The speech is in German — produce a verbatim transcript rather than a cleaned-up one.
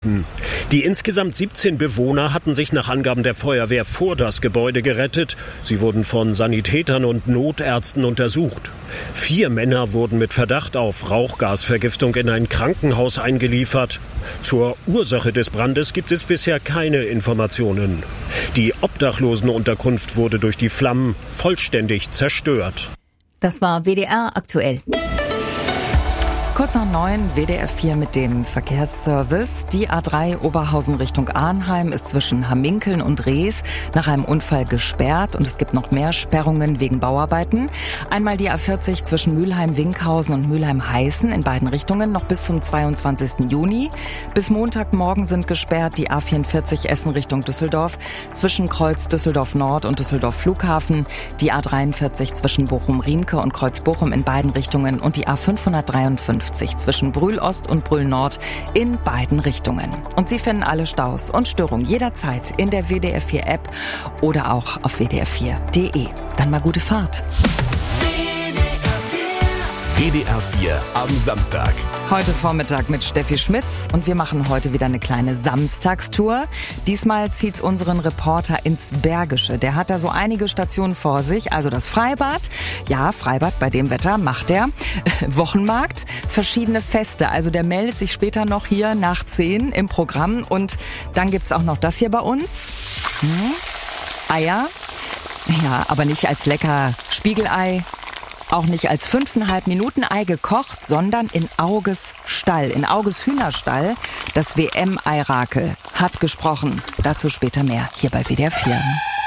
Minuten. Die insgesamt siebzehn Bewohner hatten sich nach Angaben der Feuerwehr vor das Gebäude gerettet. Sie wurden von Sanitätern und Notärzten untersucht. Vier Männer wurden mit Verdacht auf Rauchgasvergiftung in ein Krankenhaus eingeliefert. Zur Ursache des Brandes gibt es bisher keine Informationen. Die Obdachlosenunterkunft wurde durch die Flammen vollständig zerstört. Das war W D R aktuell. Kurz nach neun, W D R vier mit dem Verkehrsservice. Die A drei Oberhausen Richtung Arnheim ist zwischen Hamminkeln und Rees nach einem Unfall gesperrt und es gibt noch mehr Sperrungen wegen Bauarbeiten. Einmal die A vierzig zwischen Mülheim-Winkhausen und Mülheim-Heißen in beiden Richtungen noch bis zum zweiundzwanzigsten Juni. Bis Montagmorgen sind gesperrt die A vierundvierzig Essen Richtung Düsseldorf zwischen Kreuz Düsseldorf Nord und Düsseldorf Flughafen, die A dreiundvierzig zwischen Bochum-Riemke und Kreuz Bochum in beiden Richtungen und die A fünfhundertdreiundfünfzig zwischen Brühl Ost und Brühl Nord in beiden Richtungen. Und Sie finden alle Staus und Störungen jederzeit in der W D R vier App oder auch auf w d r vier punkt d e. Dann mal gute Fahrt. W D R vier am Samstag. Heute Vormittag mit Steffi Schmitz und wir machen heute wieder eine kleine Samstagstour. Diesmal zieht's unseren Reporter ins Bergische. Der hat da so einige Stationen vor sich, also das Freibad. Ja, Freibad bei dem Wetter macht er. Wochenmarkt, verschiedene Feste. Also der meldet sich später noch hier nach zehn im Programm. Und dann gibt's auch noch das hier bei uns. Hm? Eier. Ja, aber nicht als lecker Spiegelei. Auch nicht als fünfeinhalb Minuten Ei gekocht, sondern in Auges Stall, in Auges Hühnerstall. Das W M-Eirakel hat gesprochen. Dazu später mehr hier bei W D R vier.